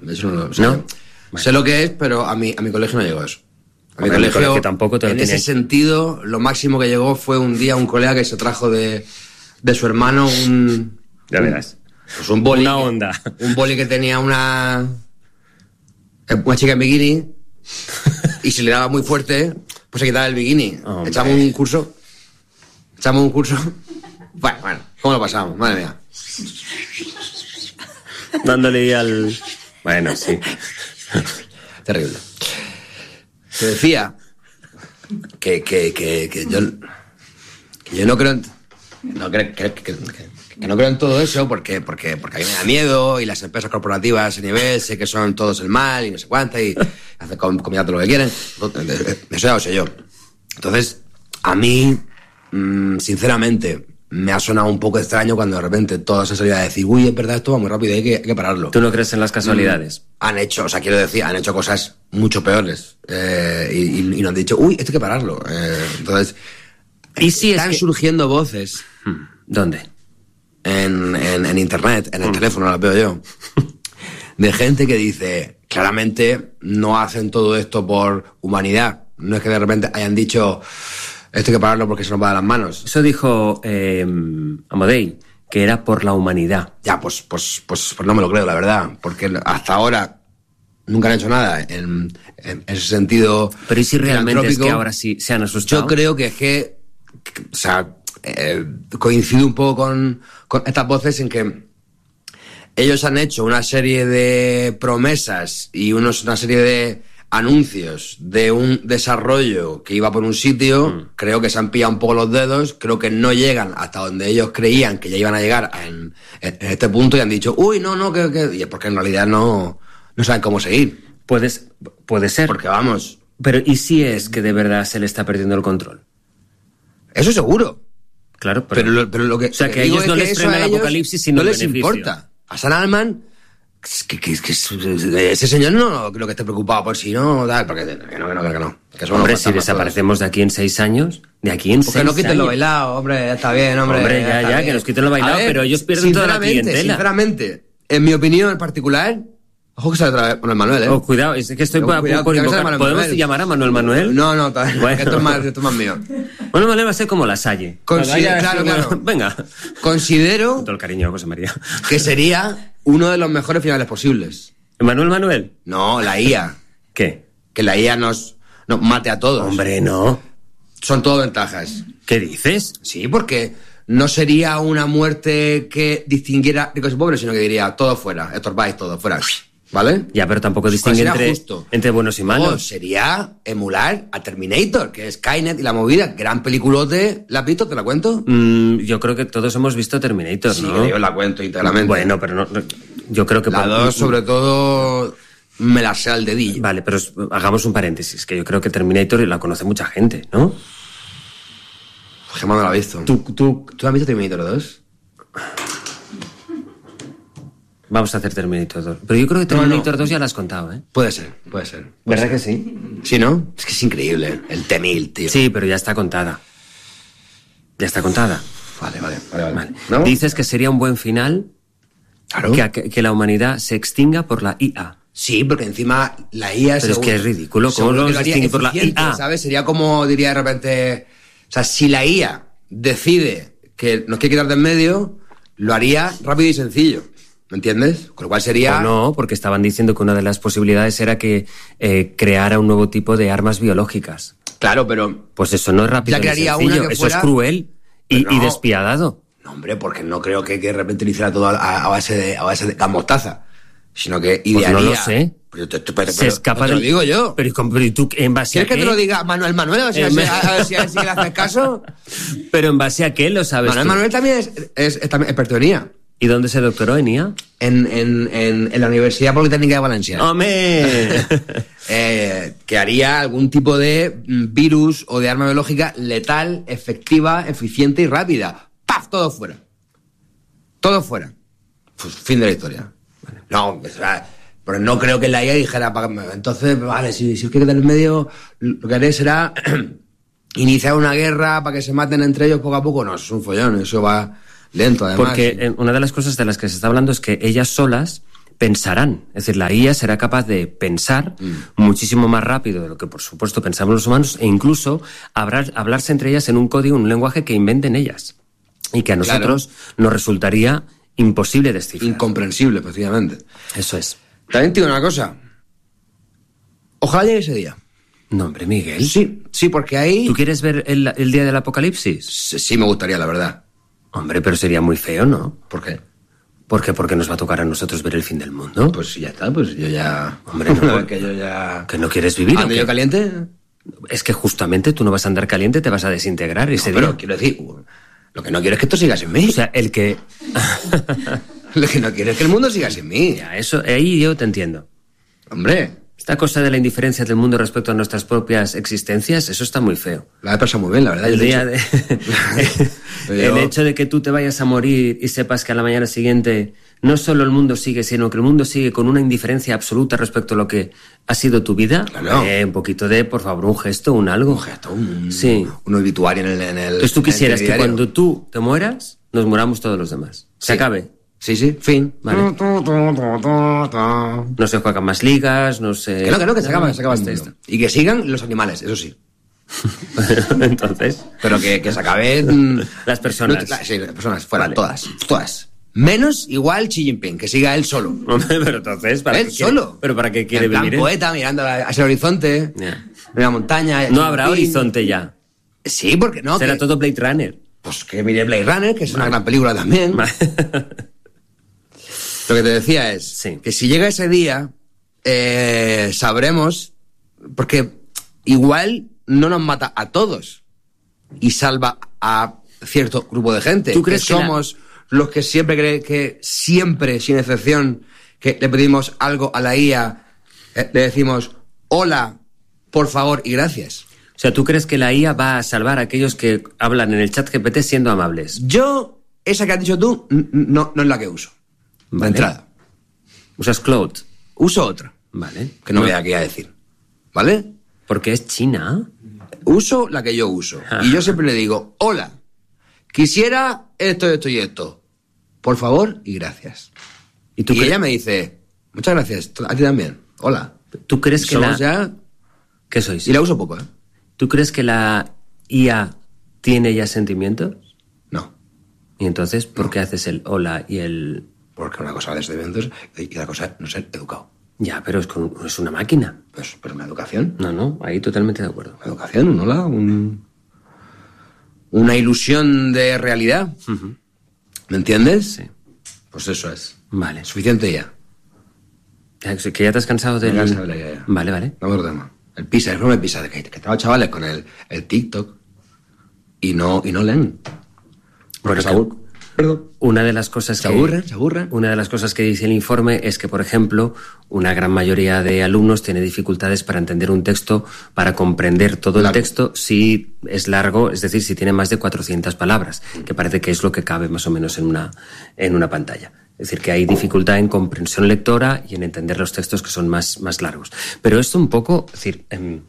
Eso no lo sé. ¿No? Bueno. Sé lo que es, pero a mi colegio no llegó eso. A mi colegio, que tampoco te lo en ese sentido, lo máximo que llegó fue un día un colega que se trajo de su hermano Ya verás. Pues un boli. Una onda. Un boli que tenía una chica en bikini y si le daba muy fuerte, pues se quitaba el bikini. Echamos un curso. Bueno, ¿cómo lo pasamos? Madre mía. Dándole al... Bueno, sí. Terrible. Te decía que yo no creo que no creo en todo eso porque a mí me da miedo y las empresas corporativas a ese nivel sé que son todos el mal y no sé cuánta y hacen comida todo lo que quieren. Eso ya lo sé yo. Entonces, a mí, sinceramente, me ha sonado un poco extraño cuando de repente todos han salido a decir, uy, es verdad, esto va muy rápido, hay que pararlo. ¿Tú no crees en las casualidades? Han hecho cosas mucho peores y nos han dicho, uy, esto hay que pararlo. Entonces, ¿y si están surgiendo voces? ¿Dónde? En internet, en el teléfono, las veo yo. De gente que dice, claramente no hacen todo esto por humanidad. No es que de repente hayan dicho, esto hay que pararlo porque se nos va de las manos. Eso dijo Amodei, que era por la humanidad. Ya, pues no me lo creo, la verdad. Porque hasta ahora nunca han hecho nada en ese sentido. Pero ¿y si realmente es que ahora sí se han asustado? Yo creo que es que o sea, coincido un poco con estas voces en que ellos han hecho una serie de promesas y una serie de anuncios de un desarrollo que iba por un sitio. Creo que se han pillado un poco los dedos, creo que no llegan hasta donde ellos creían que ya iban a llegar en este punto y han dicho, uy, no, que... Y es porque en realidad no saben cómo seguir. Puede ser. Porque vamos... Pero ¿y si es que de verdad se le está perdiendo el control? Eso seguro. Claro, pero lo que... O sea, que a ellos no les frena el apocalipsis, sino no el les beneficio. importa. A Sam Altman... Que ese señor no creo que esté preocupado por si no, porque que no. Que hombre, si desaparecemos de aquí en 6 años, que no quiten lo bailado, hombre, está bien, hombre. Hombre, ya, que nos quiten lo bailado, pero ellos pierden toda la clientela. Sinceramente, en mi opinión en particular, ojo que sale otra vez Manuel Manuel, Oh, cuidado, es que estoy por invocar. ¿Podemos llamar a Manuel Manuel? No, bueno. Esto es más mío. Manuel Manuel va a ser como la Salle. Claro. Venga. Considero... Con todo el cariño, José María. Que sería uno de los mejores finales posibles. ¿Manuel? No, la IA. ¿Qué? Que la IA nos mate a todos. Hombre, no. Son todo ventajas. ¿Qué dices? Sí, porque no sería una muerte que distinguiera ricos y pobres, sino que diría todo fuera, estorbáis todo fuera. ¿Vale? Ya, pero tampoco distingue entre buenos y malos. Sería emular a Terminator, que es Skynet y la movida. Gran peliculote. ¿La has visto? ¿Te la cuento? Yo creo que todos hemos visto Terminator, sí, ¿no? Sí, yo la cuento íntegramente. Bueno, pero no, yo creo que... La 2, sobre todo, me la sé al dedillo. Vale, pero hagamos un paréntesis, que yo creo que Terminator la conoce mucha gente, ¿no? Gemma no la ha visto. ¿Tú has visto Terminator 2? Vamos a hacer Terminator 2. Pero yo creo que Terminator 2 ya la has contado, ¿eh? Puede ser. ¿Verdad que sí? Sí, ¿no? Es que es increíble. El T-1000, tío. Sí, pero ya está contada. Vale. ¿No? Dices que sería un buen final, claro, que la humanidad se extinga por la IA. Sí, porque encima la IA... Pero es que es ridículo. ¿Cómo lo extingue por la IA? ¿Sabes? Sería como, diría de repente... O sea, si la IA decide que nos quiere quitar de en medio, lo haría rápido y sencillo. ¿Me entiendes? Con lo cual sería... O no, porque estaban diciendo que una de las posibilidades era que creara un nuevo tipo de armas biológicas. Claro, pero... Pues eso no es rápido y sencillo. Eso es cruel y despiadado. No, hombre, porque no creo que de repente lo hiciera todo a base de gas mostaza. Sino que idearía... Pues no lo sé. Pero, se escapa te lo digo yo. Pero ¿y tú en base a qué? ¿Quieres que te lo diga Manuel? A ver si le haces caso. Pero ¿en base a qué lo sabes Manuel también es también experto en IA. ¿Y dónde se doctoró en IA? En la Universidad Politécnica de Valencia. ¡Hombre! Que haría algún tipo de virus o de arma biológica letal, efectiva, eficiente y rápida. ¡Paf! Todo fuera. Pues, fin de la historia. Vale. No, o sea, pero no creo que la IA dijera, entonces, vale, si os quiere quedar en medio, lo que haré será iniciar una guerra para que se maten entre ellos poco a poco. No, eso es un follón, eso va lento además. Porque una de las cosas de las que se está hablando es que ellas solas pensarán. Es decir, la IA será capaz de pensar muchísimo más rápido de lo que, por supuesto, pensamos los humanos, e incluso hablarse entre ellas en un código, un lenguaje que inventen ellas. Y que a nosotros nos resultaría imposible descifrar. Incomprensible, precisamente. Eso es. También te digo una cosa. Ojalá llegue ese día. No, hombre, Miguel. Sí, porque ahí... ¿Tú quieres ver el día del apocalipsis? Sí, me gustaría, la verdad. Hombre, pero sería muy feo, ¿no? ¿Por qué? ¿Por qué? Porque nos va a tocar a nosotros ver el fin del mundo. Pues ya está, pues yo ya... Hombre, no, que yo ya... ¿Que no quieres vivir? ¿Ando yo caliente? Es que justamente tú no vas a andar caliente, te vas a desintegrar ese día. Pero quiero decir, lo que no quiero es que esto siga sin mí. O sea, el que... Lo que no quiero es que el mundo siga sin mí. Ya, eso, ahí yo te entiendo. Hombre... Esta cosa de la indiferencia del mundo respecto a nuestras propias existencias, eso está muy feo. La he pasado muy bien, la verdad. El día de... El hecho de que tú te vayas a morir y sepas que a la mañana siguiente no solo el mundo sigue, sino que el mundo sigue con una indiferencia absoluta respecto a lo que ha sido tu vida. Claro. Un poquito de, por favor, un gesto, un algo. Un gesto, sí. Un obituario en el Entonces tú quisieras que cuando tú te mueras, nos muramos todos los demás. Se acabe. Sí, fin. Vale. No se juegan más ligas, no se... Que se acaba el mundo. Y que sigan los animales, eso sí. Entonces... Pero que se acaben... Las personas. Sí, las personas, fuera, vale. Todas. Menos igual Xi Jinping, que siga él solo. Pero entonces, ¿para él solo? ¿Pero para qué quiere vivir él? Poeta, mirando hacia el horizonte, en la montaña... No habrá horizonte ya. Sí, porque no. Será todo Blade Runner. Pues que mire Blade Runner, que es una gran película también. Lo que te decía es que si llega ese día, sabremos, porque igual no nos mata a todos y salva a cierto grupo de gente. ¿Tú crees que somos los que siempre, sin excepción, que le pedimos algo a la IA, le decimos hola, por favor y gracias? O sea, ¿tú crees que la IA va a salvar a aquellos que hablan en el chat GPT siendo amables? Yo, esa que has dicho tú, no es la que uso. Vale. De entrada. ¿Usas Claude? Uso otra. Vale. Que no voy aquí a decir. ¿Vale? Porque es China. Uso la que yo uso. Y yo siempre le digo, hola, quisiera esto y esto. Por favor y gracias. Y ella me dice, muchas gracias, a ti también. Hola. ¿Tú crees que ya... ¿Qué sois? Y la uso poco, ¿eh? ¿Tú crees que la IA tiene ya sentimientos? No. ¿Y entonces por qué haces el hola y el...? Porque una cosa es de eventos y la cosa es no ser educado. Ya, pero es una máquina. Pues, pero una educación. No, ahí totalmente de acuerdo. Una educación, un hola, una ilusión de realidad. Uh-huh. ¿Me entiendes? Sí. Pues eso es. Vale. Suficiente ya. ¿Que ya te has cansado del...? Me he cansado ya. Vale. Vamos al tema. El PISA, el informe PISA, que estaba chavales con el TikTok y no leen. Bueno, perdón. Una de las cosas se aburren. Una de las cosas que dice el informe es que, por ejemplo, una gran mayoría de alumnos tiene dificultades para entender un texto, para comprender todo el texto si es largo, es decir, si tiene más de 400 palabras, que parece que es lo que cabe más o menos en una pantalla. Es decir, que hay dificultad en comprensión lectora y en entender los textos que son más largos. Pero esto un poco, es decir,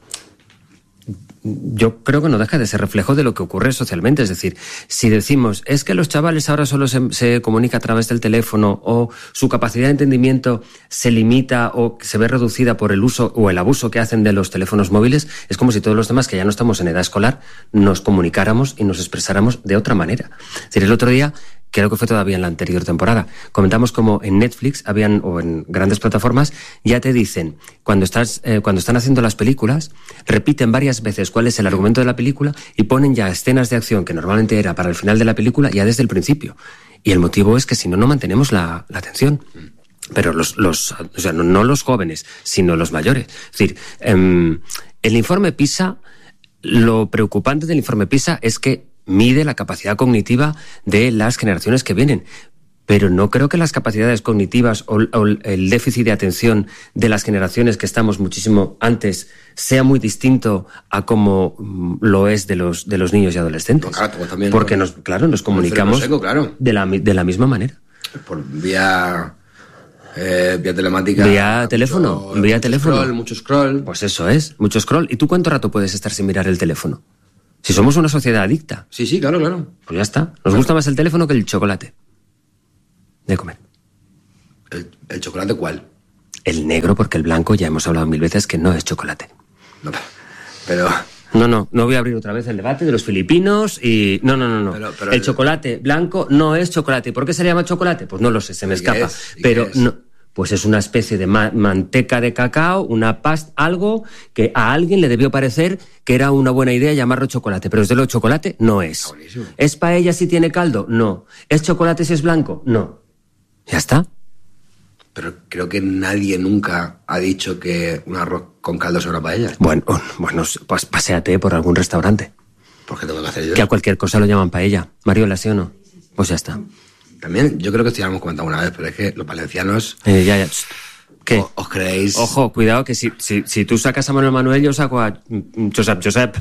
yo creo que no deja de ser reflejo de lo que ocurre socialmente. Es decir, si decimos, es que los chavales ahora solo se comunican a través del teléfono o su capacidad de entendimiento se limita o se ve reducida por el uso o el abuso que hacen de los teléfonos móviles, es como si todos los demás que ya no estamos en edad escolar nos comunicáramos y nos expresáramos de otra manera. Es decir, el otro día, creo que fue todavía en la anterior temporada, comentamos como en Netflix o en grandes plataformas ya te dicen, cuando están haciendo las películas, repiten varias veces cuál es el argumento de la película y ponen ya escenas de acción que normalmente era para el final de la película ya desde el principio. Y el motivo es que si no mantenemos la atención. Pero o sea, no los jóvenes, sino los mayores. Es decir, el informe PISA, lo preocupante del informe PISA es que mide la capacidad cognitiva de las generaciones que vienen. Pero no creo que las capacidades cognitivas o el déficit de atención de las generaciones que estamos muchísimo antes sea muy distinto a como lo es de los niños y adolescentes. No, claro, también, porque nos comunicamos seco, claro. de la misma manera. Por vía telemática. Vía teléfono. Mucho scroll. Pues eso es, mucho scroll. ¿Y tú cuánto rato puedes estar sin mirar el teléfono? Si somos una sociedad adicta. Sí, claro. Pues ya está. Nos gusta más el teléfono que el chocolate de comer. ¿El chocolate cuál? El negro, porque el blanco ya hemos hablado 1000 veces que no es chocolate. No, pero... No voy a abrir otra vez el debate de los filipinos y... No. Pero el chocolate blanco no es chocolate. ¿Por qué se le llama chocolate? Pues no lo sé, se me escapa. Pero no, pues es una especie de manteca de cacao, una pasta, algo que a alguien le debió parecer que era una buena idea llamarlo chocolate. Pero desde luego chocolate no es. Buenísimo. ¿Es paella si tiene caldo? No. ¿Es chocolate si es blanco? No. Ya está. Pero creo que nadie nunca ha dicho que un arroz con caldo sea una paella. Bueno, pues paséate por algún restaurante. ¿Por qué tengo que hacer yo? Que a cualquier cosa lo llaman paella. Mariola, ¿sí o no? Pues ya está. También, yo creo que esto ya lo hemos comentado una vez, pero es que los valencianos... Ya. ¿Qué? ¿Os creéis? Ojo, cuidado, que si tú sacas a Manuel Manuel, yo saco a Josep.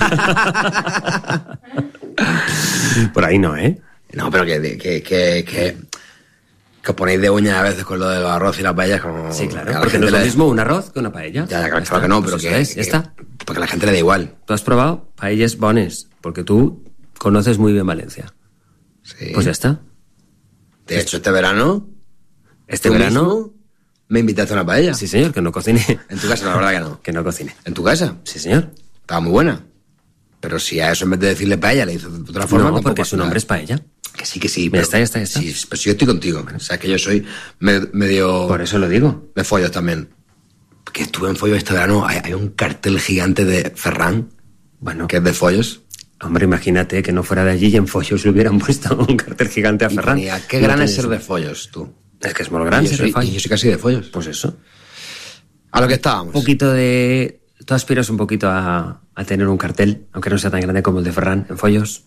Por ahí no, ¿eh? No, pero que os ponéis de uñas a veces con lo del arroz y la paella. Como sí, claro, porque no es lo mismo un arroz que una paella. Ya, claro que no, pero pues ya está. Porque a la gente le da igual. ¿Tú has probado paellas bones? Porque tú conoces muy bien Valencia. Sí. Pues ya está. De hecho, este verano... Este verano... mismo me invitaste a una paella. Sí, señor, que no cociné. En tu casa, la verdad que no. Que no cociné. ¿En tu casa? Sí, señor. Estaba muy buena. Pero si a eso en vez de decirle paella le hizo de otra forma... No, porque su nombre es paella. Que sí. Pero, ya está. Sí, pero si yo estoy contigo. O sea, que yo soy medio... Por eso lo digo. De follos también. Que estuve en follos este verano. Hay un cartel gigante de Ferran. Bueno. Que es de follos. Hombre, imagínate que no fuera de allí y en follos le hubieran puesto un cartel gigante a Ferran. ¿Qué gran es ser de follos, tú? Es que es muy grande ser de follos. Y yo soy casi de follos. Pues eso. A lo que estábamos. Un poquito de... Tú aspiras un poquito a tener un cartel, aunque no sea tan grande como el de Ferran, en follos.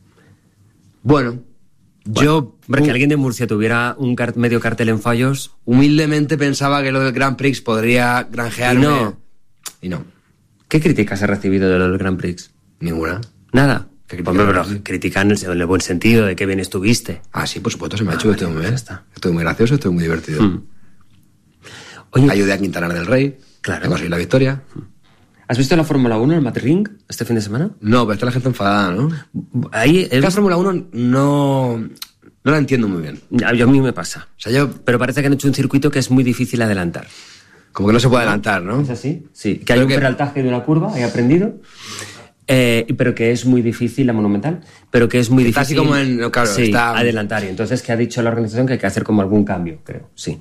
Bueno, yo... Hombre, que alguien de Murcia tuviera un medio cartel en follos... Humildemente pensaba que lo del Grand Prix podría granjearme... Y no. ¿Qué críticas has recibido de lo del Grand Prix? Ninguna. Nada. Hombre, pero critican en el buen sentido de que bien estuviste. Ah, sí, por supuesto, se me ha hecho que estoy muy bien. Estoy muy gracioso, estoy muy divertido. Oye, ayudé a Quintana del Rey. Claro. A conseguir la victoria. ¿Has visto la Fórmula 1 en el Madrid este fin de semana? No, pero está la gente enfadada, ¿no? Ahí la Fórmula 1 no la entiendo muy bien. A mí me pasa. O sea, pero parece que han hecho un circuito que es muy difícil adelantar. Como que no se puede adelantar, ¿no? ¿Es así? Sí. Que hay un peraltaje de una curva, he aprendido. Pero que es muy difícil, la Monumental, pero que es muy difícil. Así como en... Claro, sí, está... adelantar. Y entonces que ha dicho la organización que hay que hacer como algún cambio, creo. Sí.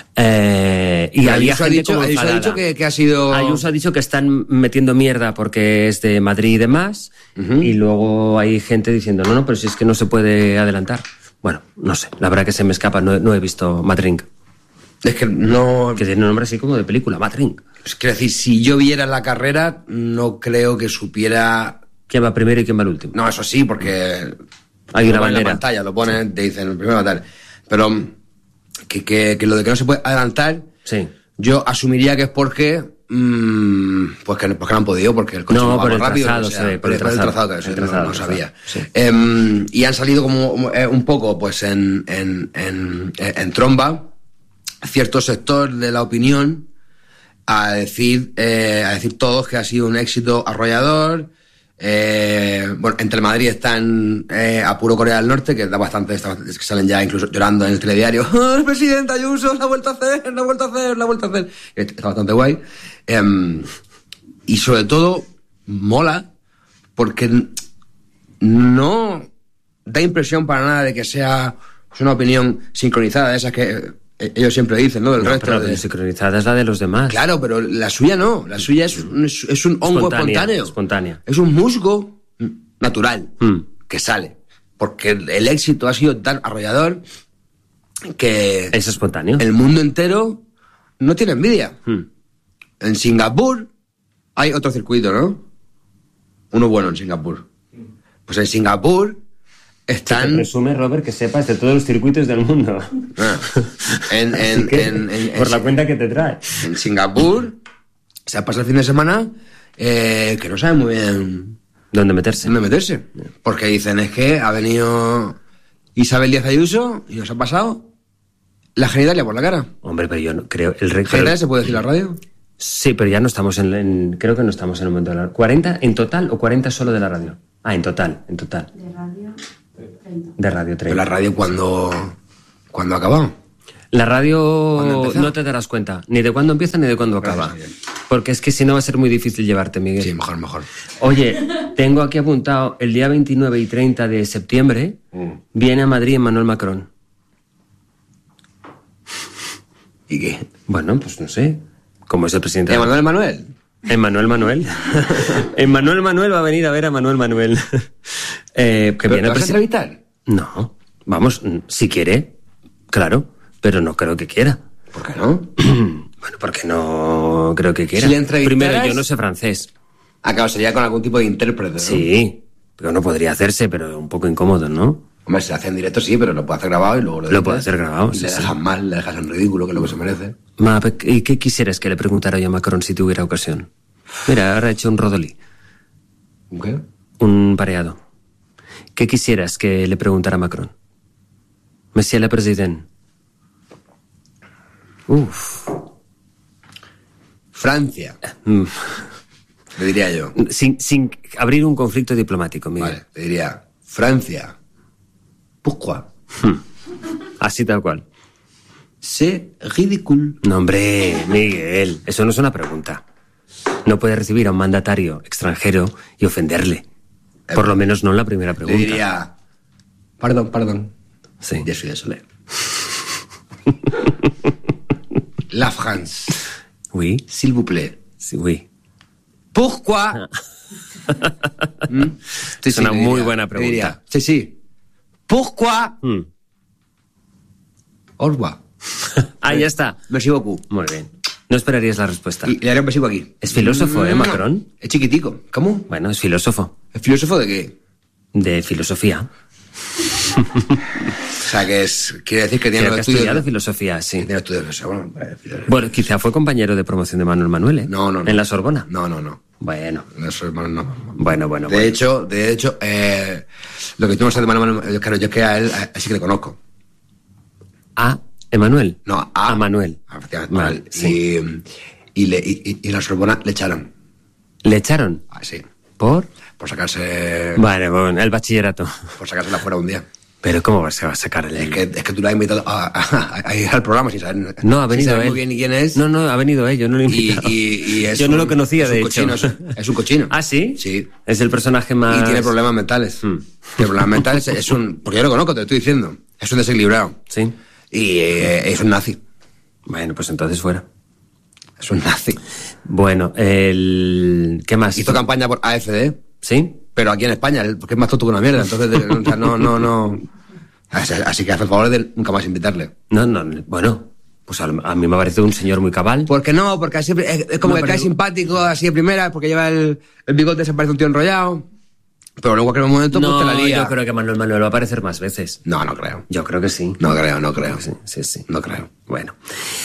Y había gente como enfadada. Ayuso ha dicho que ha sido... Ayuso ha dicho que están metiendo mierda porque es de Madrid y demás. Y luego hay gente diciendo, no, pero si es que no se puede adelantar. Bueno, no sé. La verdad que se me escapa. No he visto Madrid. Es que no... Que tiene un nombre así como de película, Madrid. Es que decir, si yo viera la carrera, no creo que supiera... ¿Quién va primero y quién va el último? No, eso sí, porque... Hay una bandera. En la pantalla, lo ponen, te dicen, el primero va a tal. Pero que lo de que no se puede adelantar, sí. Yo asumiría que es porque... porque no han podido, porque el coche no va más rápido. Por el trazado, no sabía. Sí. Y han salido como un poco pues en tromba cierto sector de la opinión a decir todos que ha sido un éxito arrollador. Bueno, entre Madrid están a puro Corea del Norte, que da bastante, es que salen ya incluso llorando en el telediario. ¡Oh, el presidente Ayuso la ha vuelto a hacer! Está bastante guay. Y sobre todo, mola, porque no da impresión para nada de que sea una opinión sincronizada, de esas que ellos siempre dicen, ¿no? Del resto. Pero la sincronizada es la de los demás. Claro, pero la suya no. La suya es un hongo espontáneo. Espontánea. Es un musgo natural que sale. Porque el éxito ha sido tan arrollador que... Es espontáneo. El mundo entero no tiene envidia. En Singapur hay otro circuito, ¿no? Uno bueno en Singapur. Pues en Singapur... Están... Te presume, Robert, que sepas de todos los circuitos del mundo. Por la cuenta que te trae. En Singapur se ha pasado el fin de semana que no saben muy bien dónde meterse. Porque dicen, es que ha venido Isabel Díaz Ayuso y nos ha pasado la genitalia por la cara. Hombre, pero yo no creo... ¿Genitalia se puede decir en la radio? Sí, pero ya no estamos creo que no estamos en el momento de la... ¿40 en total o 40 solo de la radio? Ah, en total. De radio... 30. De radio 30. ¿Pero la radio cuándo ha acabado? La radio no te darás cuenta ni de cuándo empieza ni de cuándo acaba. Porque es que si no va a ser muy difícil llevarte, Miguel. Sí, mejor. Oye, tengo aquí apuntado el día 29 y 30 de septiembre viene a Madrid Emmanuel Macron. ¿Y qué? Bueno, pues no sé. ¿Cómo es el presidente? ¿Emmanuel Manuel? Emmanuel Manuel va a venir a ver a Manuel Manuel. Que viene ¿Vas a entrevistar? No, vamos, si quiere, claro, pero no creo que quiera. ¿Por qué no? Bueno, porque no creo que quiera. Si le entrevistaras... Primero, yo no sé francés. Acá sería con algún tipo de intérprete, ¿no? Sí, pero no podría hacerse, pero un poco incómodo, ¿no? Hombre, si se hace en directo sí, pero lo puede hacer grabado y luego lo puede hacer grabado, y sí, le dejas mal, le dejas en ridículo, que es lo que se merece. ¿Y qué quisieras que le preguntara yo a Macron si tuviera ocasión? Mira, ahora he hecho un rodolí. ¿Un qué? Un pareado. ¿Qué quisieras que le preguntara a Macron? Monsieur le Président. Francia. Le diría yo. Sin abrir un conflicto diplomático, Miguel. Vale, le diría, Francia. Pourquoi? Así tal cual. C'est ridicule. No, hombre, Miguel, eso no es una pregunta. No puedes recibir a un mandatario extranjero y ofenderle. Por lo menos no en la primera pregunta. Le diría, perdón. Sí. Je suis désolé. La France. Oui. S'il vous plaît. Sí, oui. Pourquoi? Es una muy buena pregunta. Diría, sí. Pourquoi? Au revoir. Ya está. Merci beaucoup. Muy bien. No esperarías la respuesta. Y le haré un besico aquí. Es filósofo, Macron? Es chiquitico. ¿Cómo? Bueno, es filósofo. ¿Es filósofo de qué? De filosofía. O sea, que quiere decir que tiene Creo que ha estudiado filosofía, sí. Tiene estudios, Bueno, quizá fue compañero de promoción de Manuel Manuel, ¿eh? No. ¿En la Sorbona? No. Bueno. Eso, no. Bueno. De hecho, lo que tuvimos de Manuel, claro, yo es que a él sí que le conozco. ¿A Emanuel? No, a Manuel. Vale, sí. Y la Sorbona le echaron. ¿Le echaron? Sí. ¿Por? Por sacarse... Bueno, el bachillerato. Por sacársela fuera un día. Pero ¿cómo se va a sacar el...? Es que tú lo has invitado a ir al programa sin saber... No, ha venido él. Muy bien ni quién es. No, ha venido él, yo no lo he invitado. Y yo no lo conocía, de hecho. Es un cochino. ¿Ah, sí? Sí. Es el personaje más... Y tiene problemas mentales. Tiene problemas mentales, es un... Porque yo lo conozco, te lo estoy diciendo. Es un desequilibrado. Sí. Y es un nazi. Bueno, pues entonces fuera. Es un nazi. Bueno, ¿qué más? Hizo campaña por AfD. ¿Sí? Pero aquí en España, porque es más tonto que una mierda. Entonces, no. Así que haz el favor de nunca más invitarle. No, bueno, pues a mí me parece un señor muy cabal. ¿Por qué no? Porque así es como que cae simpático así de primera, porque lleva el bigote, se parece un tío enrollado. Pero luego en cualquier momento pues te la lía. Yo creo que Manuel va a aparecer más veces. No creo. Yo creo que sí. No creo. Sí. No creo. Bueno.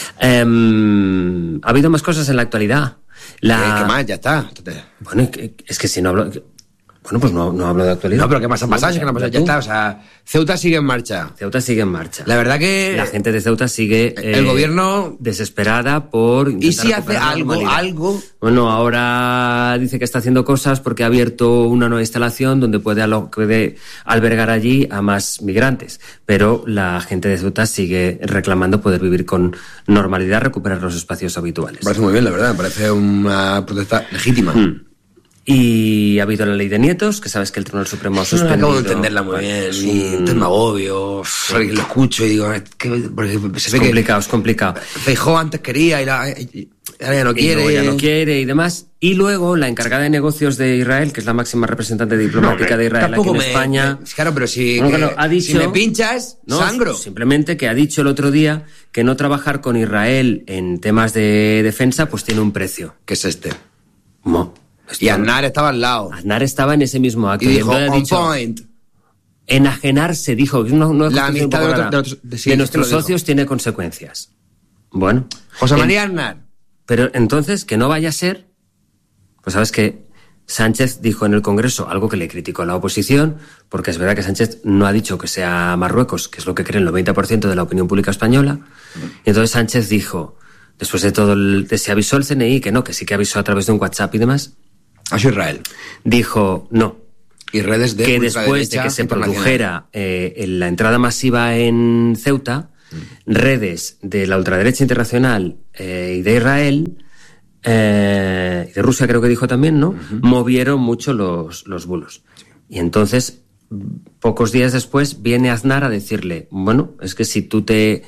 ¿Ha habido más cosas en la actualidad? ¿Qué más? Ya está. Bueno, es que si no hablo... Bueno, pues no hablo de actualidad. No, pero ¿qué más ha pasado? Ya está. O sea, Ceuta sigue en marcha. La verdad que... La gente de Ceuta sigue... el gobierno... Desesperada por... ¿Y si hace algo? Bueno, ahora dice que está haciendo cosas porque ha abierto una nueva instalación donde puede albergar allí a más migrantes. Pero la gente de Ceuta sigue reclamando poder vivir con normalidad, recuperar los espacios habituales. Me parece muy bien, la verdad. Me parece una protesta legítima. Y ha habido la ley de nietos, que sabes que el Tribunal Supremo ha suspendido. No acabo de entenderla muy bien. Entonces me agobio. Lo escucho y digo... Es complicado. Feijóo antes quería y ahora ya no quiere. Ya no quiere y demás. Y luego la encargada de negocios de Israel, que es la máxima representante diplomática de Israel aquí en España... Claro, pero si me pinchas, sangro. Simplemente que ha dicho el otro día que no trabajar con Israel en temas de defensa pues tiene un precio. ¿Qué es este? No. Y Aznar estaba al lado. Aznar estaba en ese mismo acto. Y dijo, on point. Enajenarse, dijo. La amistad de nuestros socios tiene consecuencias. Bueno. José María Aznar. Pero entonces, que no vaya a ser... Pues sabes que Sánchez dijo en el Congreso algo que le criticó a la oposición, porque es verdad que Sánchez no ha dicho que sea Marruecos, que es lo que cree el 90% de la opinión pública española. Y entonces Sánchez dijo, después de todo se avisó el CNI, que no, que sí que avisó a través de un WhatsApp y demás... Hacia Israel. Dijo no. Y redes de que después de que se produjera la entrada masiva en Ceuta, redes de la ultraderecha internacional y de Israel, y de Rusia creo que dijo también, ¿no? Movieron mucho los bulos. Sí. Y entonces, pocos días después, viene Aznar a decirle, bueno, es que si tú te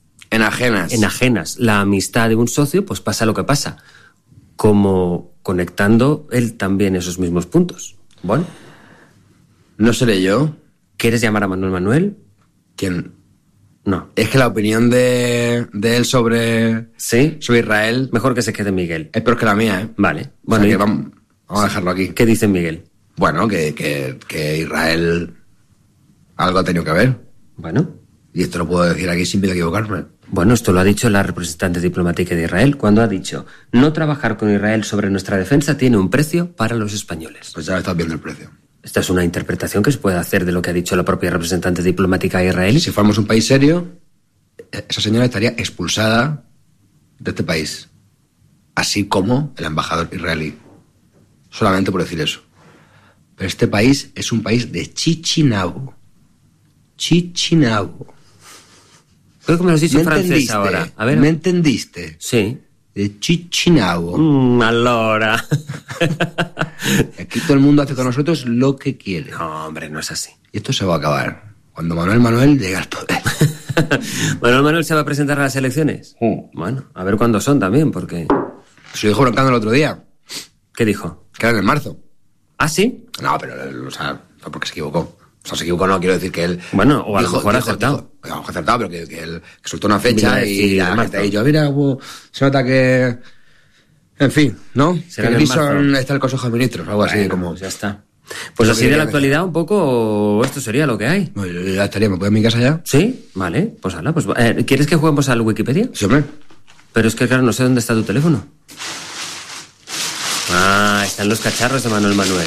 enajenas la amistad de un socio, pues pasa lo que pasa. Como conectando él también esos mismos puntos. Bueno. No seré yo. ¿Quieres llamar a Manuel Manuel? ¿Quién? No. Es que la opinión de él sobre Israel... Mejor que se quede Miguel. Es peor que la mía, ¿eh? Vale. Bueno, o sea, vamos a dejarlo aquí. ¿Qué dice Miguel? Bueno, que Israel algo ha tenido que ver. Bueno. Y esto lo puedo decir aquí sin miedo a equivocarme. Bueno, esto lo ha dicho la representante diplomática de Israel cuando ha dicho: no trabajar con Israel sobre nuestra defensa tiene un precio para los españoles. Pues ya estás viendo el precio. Esta es una interpretación que se puede hacer de lo que ha dicho la propia representante diplomática de Israel. Si fuéramos un país serio, esa señora estaría expulsada de este país. Así como el embajador israelí. Solamente por decir eso. Pero este país es un país de Chichinabo. Chichinabo. Creo que me lo has dicho en francés ahora. A ver. ¿Me entendiste? Sí. De Chichinabo. Allora. Aquí todo el mundo hace con nosotros lo que quiere. No, hombre, no es así. Y esto se va a acabar cuando Manuel llegue al poder. ¿Manuel se va a presentar a las elecciones? Bueno, a ver cuándo son también, porque... Se lo dijo Broncano el otro día. ¿Qué dijo? Que era en marzo. ¿Ah, sí? No, pero, o sea, fue porque se equivocó. O sea, se equivocó, no quiero decir que él... Bueno, o a lo mejor ha acertado. A lo mejor acertado, pero que él soltó una fecha y la gente ahí yo, mira, se nota que... En fin, ¿no? Será que en Grison está el Consejo de Ministros, algo así como... Pues ya está. Pues así de la actualidad un poco, esto sería lo que hay. No, yo ya estaría, ¿me puedo ir a mi casa ya? Sí, vale, pues hala, pues... ¿quieres que juguemos al Wikipedia? Sí, hombre. Pero es que, claro, no sé dónde está tu teléfono. Ah, están los cacharros de Manuel Manuel.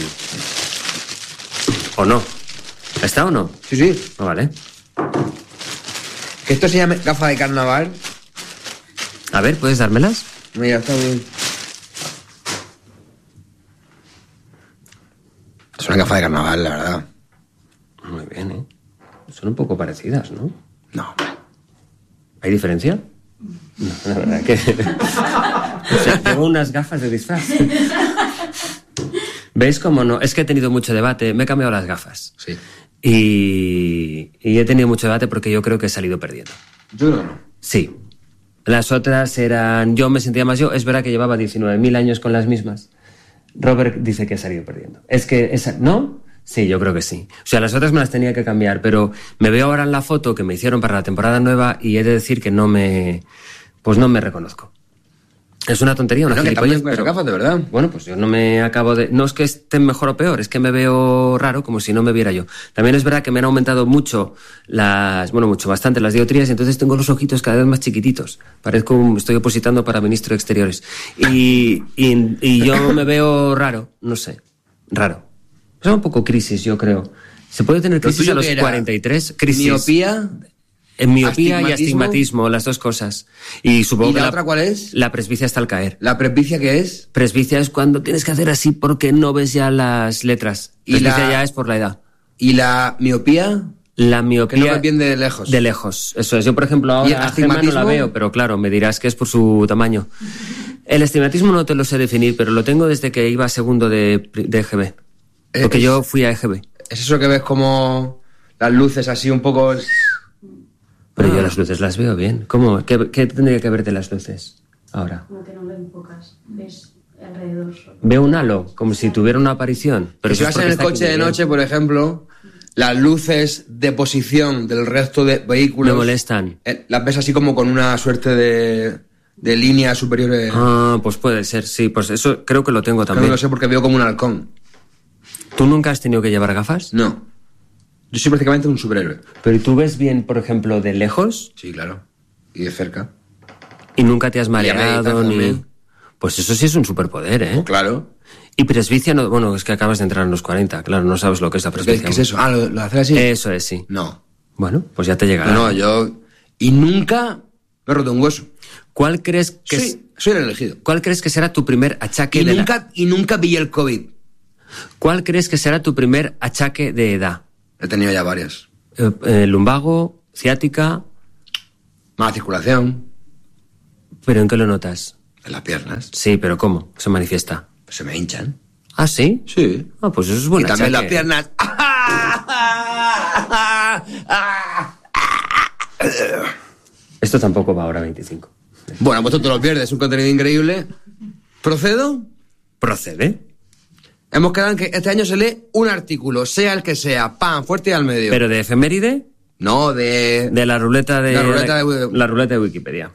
¿O no? ¿Está o no? Sí, sí. Oh, vale. Que esto se llame gafa de carnaval. A ver, ¿puedes dármelas? Mira, está bien. Es una gafa de carnaval, la verdad. Muy bien, ¿eh? Son un poco parecidas, ¿no? No, hombre. ¿Hay diferencia? No, la verdad que... O sea, tengo unas gafas de disfraz. ¿Veis cómo no? Es que he tenido mucho debate. Me he cambiado las gafas. Sí. Y he tenido mucho debate porque yo creo que he salido perdiendo. Yo no. Sí. Las otras eran... Yo me sentía más yo. Es verdad que llevaba 19.000 años con las mismas. Robert dice que he salido perdiendo. Es que esa... ¿No? Sí, yo creo que sí. O sea, las otras me las tenía que cambiar, pero me veo ahora en la foto que me hicieron para la temporada nueva y he de decir que no me... Pues no me reconozco. Es una tontería, una gilipollez, pero gafas, de verdad. Bueno, pues yo no me acabo de... No es que estén mejor o peor, es que me veo raro como si no me viera yo. También es verdad que me han aumentado mucho bastante las dioptrías y entonces tengo los ojitos cada vez más chiquititos. Estoy opositando para ministro de Exteriores. Y yo me veo raro, no sé, raro. Es un poco crisis, yo creo. Se puede tener crisis a los 43. Crisis. Miopía... En miopía y astigmatismo, las dos cosas. Y supongo que la otra cuál es? La presbicia hasta al caer. ¿La presbicia qué es? Presbicia es cuando tienes que hacer así porque no ves ya las letras. Presbicia ya es por la edad. ¿Y la miopía? La miopía... Que no ves bien de lejos. De lejos, eso es. Yo, por ejemplo, ahora a Gemma no la veo, pero claro, me dirás que es por su tamaño. El astigmatismo no te lo sé definir, pero lo tengo desde que iba a segundo de EGB. Porque yo fui a EGB. ¿Es eso que ves como las luces así un poco...? Pero yo las luces las veo bien. ¿Cómo? ¿Qué tendría que ver de las luces ahora? Como que no ven pocas, ves alrededor. Veo un halo, como si tuviera una aparición. Pero si vas en el coche de noche, por ejemplo, las luces de posición del resto de vehículos... Me molestan. Las ves así como con una suerte de línea superior. Ah, pues puede ser, sí. Pues eso creo que lo tengo también. No lo sé porque veo como un halcón. ¿Tú nunca has tenido que llevar gafas? No. Yo soy prácticamente un superhéroe. ¿Pero tú ves bien, por ejemplo, de lejos? Sí, claro. Y de cerca. ¿Y nunca te has mareado ni...? Pues eso sí es un superpoder, ¿eh? Oh, claro. Y presbicia no... Bueno, es que acabas de entrar en los 40, claro, no sabes lo que es la presbicia. ¿Qué es eso? Ah, ¿lo haces así? Eso es, sí. No. Bueno, pues ya te llegará. No, yo... Y nunca me he roto un hueso. ¿Cuál crees que... Soy el elegido. ¿Cuál crees que será tu primer achaque Y nunca pillé el COVID. ¿Cuál crees que será tu primer achaque de edad? He tenido ya varias. Lumbago, ciática... Mala circulación ¿Pero en qué lo notas? en las piernas. Sí, pero ¿cómo se manifiesta? Pues se me hinchan. ¿Ah, sí? Sí. Ah, pues eso es bueno. Y también las piernas. Esto tampoco va ahora 25. Bueno, pues tú te lo pierdes, un contenido increíble. ¿Procedo? ¿Procede? Hemos quedado en que este año se lee un artículo, sea el que sea, pan, fuerte y al medio. ¿Pero de efeméride? No, de De la ruleta de... La ruleta de- la ruleta de Wikipedia.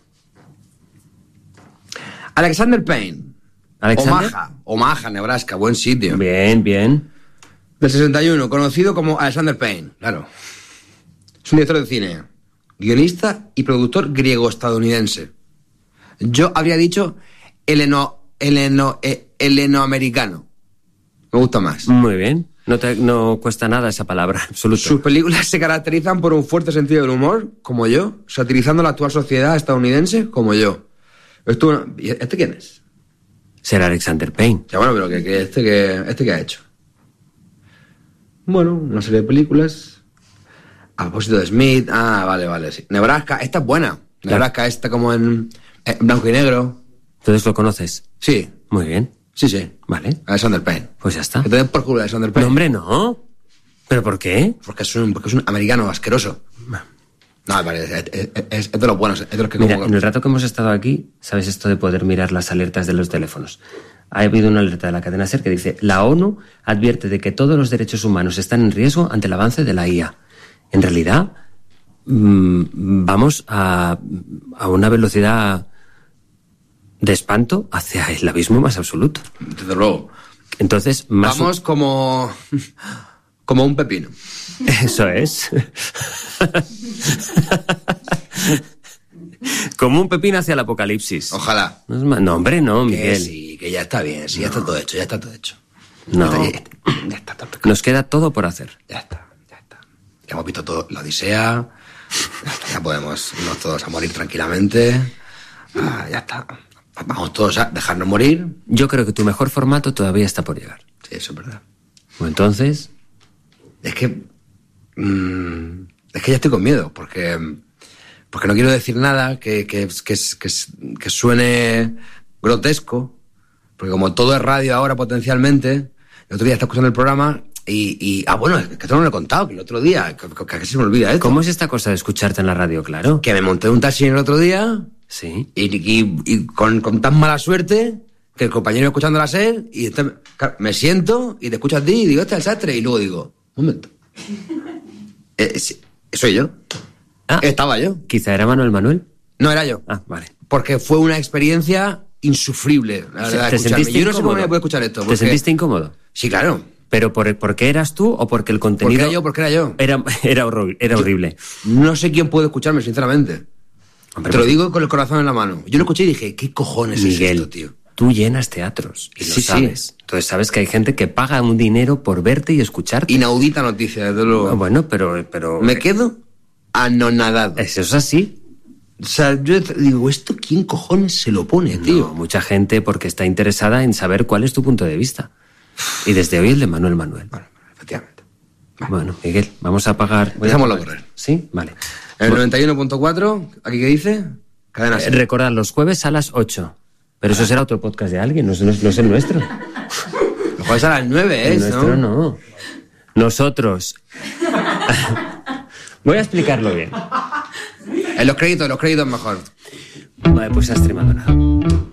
Alexander Payne. ¿Alexander? Omaha, Nebraska, buen sitio. Bien, bien. Del 61, conocido como Alexander Payne, claro. Es un director de cine, guionista y productor griego-estadounidense. Yo habría dicho helenoamericano. Me gusta más. Muy bien. No cuesta nada esa palabra, absoluto. Sus películas se caracterizan por un fuerte sentido del humor, como yo, satirizando la actual sociedad estadounidense, como yo. ¿Este quién es? Será Alexander Payne. Ya bueno, pero ¿este qué ha hecho? Bueno, una serie de películas. A propósito de Smith. Ah, vale, sí. Nebraska, esta es buena. Nebraska, esta como en blanco y negro. ¿Entonces lo conoces? Sí, Muy bien. sí. Vale. Alexander Payne. Pues ya está. Que te den por culo Alexander No, Payne. hombre, no. ¿Pero por qué? Porque es un americano asqueroso. No, vale, es de los buenos. Es de los que Mira, como... en el rato que hemos estado aquí, ¿sabes esto de poder mirar las alertas de los teléfonos? Ha habido una alerta de la cadena SER que dice: la ONU advierte de que todos los derechos humanos están en riesgo ante el avance de la IA. En realidad, vamos a una velocidad de espanto hacia el abismo más absoluto. Desde luego. Entonces, más Vamos como un pepino. Eso es. Como un pepino hacia el apocalipsis. Ojalá. No, hombre, no, Que Miguel. sí, que ya está bien. Sí, ya está todo hecho, ya está todo hecho. No. Ya está todo. Nos queda todo por hacer. Ya está. Ya hemos visto todo, la Odisea. Ya podemos irnos todos a morir tranquilamente. Ya está. Vamos todos a dejarnos morir. Yo creo que tu mejor formato todavía está por llegar. Sí, eso es verdad. Pues entonces, Es que ya estoy con miedo, porque no quiero decir nada que suene grotesco, porque como todo es radio ahora potencialmente, el otro día estaba escuchando el programa bueno, es que esto no lo he contado, que el otro día, que se me olvida esto. ¿cómo es esta cosa de escucharte en la radio, claro? Que me monté en un taxi el otro día Sí. y con tan mala suerte que el compañero iba escuchando la SER y entonces, claro, me siento y te escucho a ti y digo, este es el sastre, y luego digo, un momento. Soy yo. Ah. Estaba yo. Quizá era Manuel. No era yo. Ah, vale. Porque fue una experiencia insufrible, la verdad, ¿Te escucharme. sentiste Yo no sé cómo incómodo? me puede escuchar esto. ¿Te porque- sentiste incómodo? Sí, claro. ¿Pero por qué eras tú o porque el Porque contenido era yo. era horrible? No sé quién puede escucharme, sinceramente. Hombre, Te lo pues- digo con el corazón en la mano. Yo lo escuché y dije, ¿qué cojones Miguel, es esto, tío? tú llenas teatros y lo Sí, sí. sabes. Entonces sabes que hay gente que paga un dinero por verte y escucharte. Inaudita noticia, desde luego. Bueno, pero Me quedo anonadado. eso es así. O sea, yo digo, ¿esto quién cojones se lo pone, tío? No, mucha gente porque está interesada en saber cuál es tu punto de vista. Y desde hoy el de Manuel. Bueno, efectivamente. Bueno, Miguel, vamos a pagar. voy a Dejémoslo pagar. correr. ¿Sí? Vale. El 91.4, ¿aquí qué dice? Cadena SER. Recordad, los jueves a las 8. Pero eso será otro podcast de alguien, no es el nuestro. Los jueves a las 9, El nuestro no. Nosotros. Voy a explicarlo bien. En los créditos mejor. Vale, pues has Madonna.